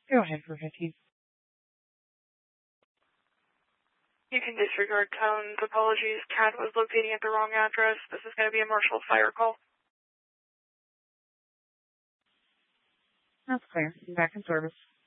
Go ahead for 15. You can disregard tones. Apologies. CAD was locating at the wrong address. This is going to be a Marshall fire call. That's clear. Back in service.